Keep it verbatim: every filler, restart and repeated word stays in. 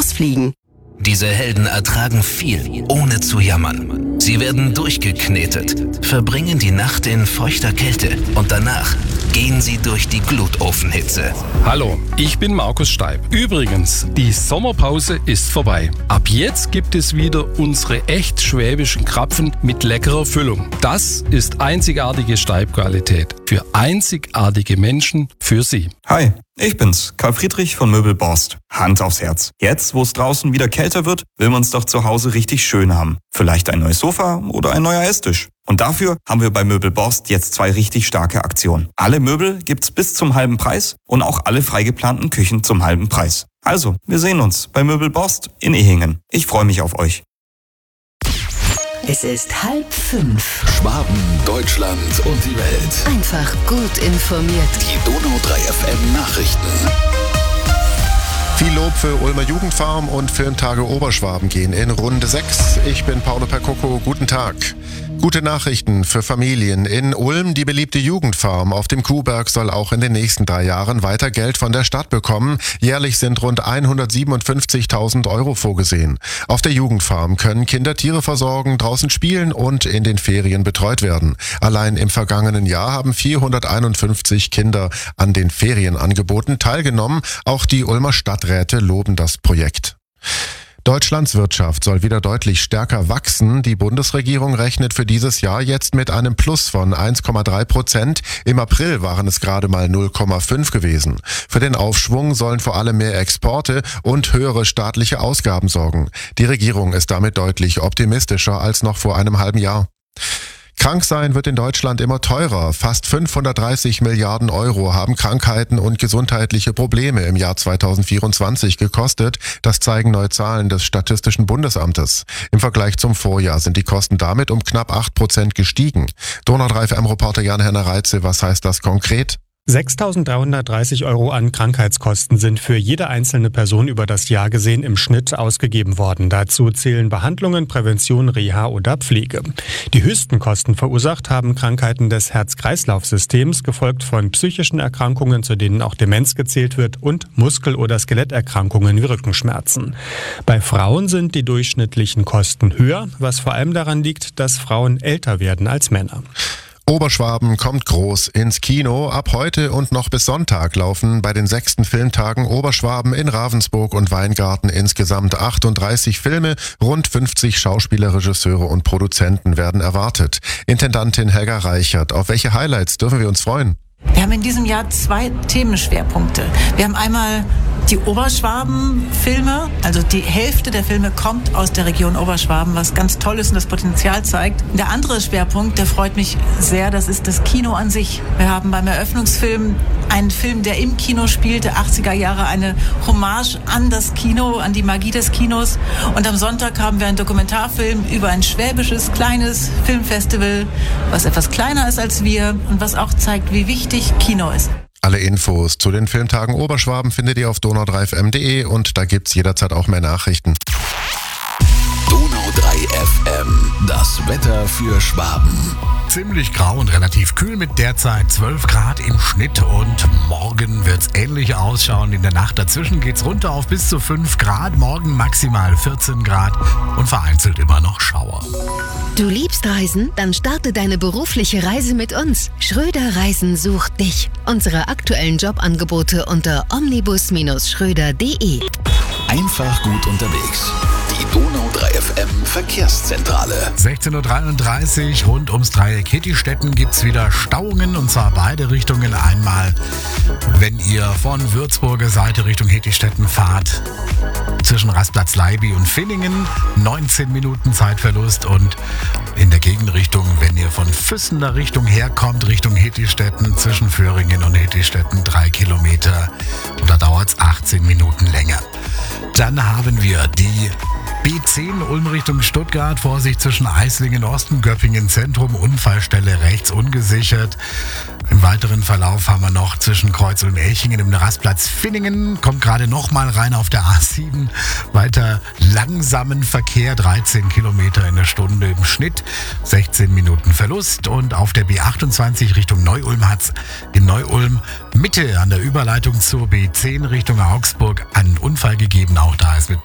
rausfliegen. Diese Helden ertragen viel, ohne zu jammern. Sie werden durchgeknetet, verbringen die Nacht in feuchter Kälte und danach gehen sie durch die Glutofenhitze. Hallo, ich bin Markus Steib. Übrigens, die Sommerpause ist vorbei. Ab jetzt gibt es wieder unsere echt schwäbischen Krapfen mit leckerer Füllung. Das ist einzigartige Steib-Qualität. Für einzigartige Menschen, für Sie. Hi, ich bin's, Karl Friedrich von Möbel Borst. Hand aufs Herz. Jetzt, wo es draußen wieder kälter wird, will man es doch zu Hause richtig schön haben. Vielleicht ein neues Sofa oder ein neuer Esstisch. Und dafür haben wir bei Möbel Borst jetzt zwei richtig starke Aktionen. Alle Möbel gibt's bis zum halben Preis und auch alle freigeplanten Küchen zum halben Preis. Also, wir sehen uns bei Möbel Borst in Ehingen. Ich freue mich auf euch. Es ist halb fünf. Schwaben, Deutschland und die Welt. Einfach gut informiert. Die Donau drei F M Nachrichten. Viel Lob für Ulmer Jugendfarm und Filmtage Oberschwaben gehen in Runde sechs. Ich bin Paolo Percoco, guten Tag. Gute Nachrichten für Familien. In Ulm, die beliebte Jugendfarm auf dem Kuhberg soll auch in den nächsten drei Jahren weiter Geld von der Stadt bekommen. Jährlich sind rund hundertsiebenundfünfzigtausend Euro vorgesehen. Auf der Jugendfarm können Kinder Tiere versorgen, draußen spielen und in den Ferien betreut werden. Allein im vergangenen Jahr haben vierhunderteinundfünfzig Kinder an den Ferienangeboten teilgenommen. Auch die Ulmer Stadträte loben das Projekt. Deutschlands Wirtschaft soll wieder deutlich stärker wachsen. Die Bundesregierung rechnet für dieses Jahr jetzt mit einem Plus von eins Komma drei Prozent. Im April waren es gerade mal null Komma fünf gewesen. Für den Aufschwung sollen vor allem mehr Exporte und höhere staatliche Ausgaben sorgen. Die Regierung ist damit deutlich optimistischer als noch vor einem halben Jahr. Krank sein wird in Deutschland immer teurer. Fast fünfhundertdreißig Milliarden Euro haben Krankheiten und gesundheitliche Probleme im Jahr zweitausendvierundzwanzig gekostet. Das zeigen neue Zahlen des Statistischen Bundesamtes. Im Vergleich zum Vorjahr sind die Kosten damit um knapp acht Prozent gestiegen. Donau drei F M-Reporter Jan-Henner Reitze, was heißt das konkret? sechstausenddreihundertdreißig Euro an Krankheitskosten sind für jede einzelne Person über das Jahr gesehen im Schnitt ausgegeben worden. Dazu zählen Behandlungen, Prävention, Reha oder Pflege. Die höchsten Kosten verursacht haben Krankheiten des Herz-Kreislauf-Systems, gefolgt von psychischen Erkrankungen, zu denen auch Demenz gezählt wird, und Muskel- oder Skeletterkrankungen wie Rückenschmerzen. Bei Frauen sind die durchschnittlichen Kosten höher, was vor allem daran liegt, dass Frauen älter werden als Männer. Oberschwaben kommt groß ins Kino. Ab heute und noch bis Sonntag laufen bei den sechsten Filmtagen Oberschwaben in Ravensburg und Weingarten insgesamt achtunddreißig Filme. Rund fünfzig Schauspieler, Regisseure und Produzenten werden erwartet. Intendantin Helga Reichert, auf welche Highlights dürfen wir uns freuen? Wir haben in diesem Jahr zwei Themenschwerpunkte. Wir haben einmal die Oberschwaben-Filme, also die Hälfte der Filme kommt aus der Region Oberschwaben, was ganz toll ist und das Potenzial zeigt. Der andere Schwerpunkt, der freut mich sehr, das ist das Kino an sich. Wir haben beim Eröffnungsfilm einen Film, der im Kino spielte, achtziger Jahre, eine Hommage an das Kino, an die Magie des Kinos. Und am Sonntag haben wir einen Dokumentarfilm über ein schwäbisches, kleines Filmfestival, was etwas kleiner ist als wir und was auch zeigt, wie wichtig Kino ist. Alle Infos zu den Filmtagen Oberschwaben findet ihr auf donau drei f m punkt de und da gibt's jederzeit auch mehr Nachrichten. Donau drei F M, das Wetter für Schwaben. Ziemlich grau und relativ kühl mit derzeit zwölf Grad im Schnitt und morgen wird's ähnlich ausschauen. In der Nacht dazwischen geht's runter auf bis zu fünf Grad, morgen maximal vierzehn Grad und vereinzelt immer noch Schauer. Du liebst Reisen? Dann starte deine berufliche Reise mit uns. Schröder Reisen sucht dich. Unsere aktuellen Jobangebote unter omnibus Bindestrich schröder punkt de. Einfach gut unterwegs. Die Donau drei F M Verkehrszentrale. sechzehn Uhr dreiunddreißig, rund ums Dreieck Hittistetten gibt's wieder Stauungen, und zwar beide Richtungen. Einmal, wenn ihr von Würzburger Seite Richtung Hittistetten fahrt, zwischen Rastplatz Leiby und Finningen, neunzehn Minuten Zeitverlust, und in der Gegenrichtung, wenn ihr von Füssener Richtung herkommt, Richtung Hittistetten, zwischen Föhringen und Hittistetten drei Kilometer, und da dauert's achtzehn Minuten länger. Dann haben wir die B zehn Ulm Richtung Stuttgart, Vorsicht zwischen Eislingen Osten, Göppingen Zentrum, Unfallstelle rechts ungesichert. Im weiteren Verlauf haben wir noch zwischen Kreuz und Elchingen im Rastplatz Finningen, kommt gerade nochmal rein auf der A sieben, weiter langsamen Verkehr, dreizehn Kilometer in der Stunde im Schnitt, sechzehn Minuten Verlust, und auf der B achtundzwanzig Richtung Neu-Ulm hat's in Neu-Ulm Mitte an der Überleitung zur B zehn Richtung Augsburg einen Unfall gegeben, auch da ist mit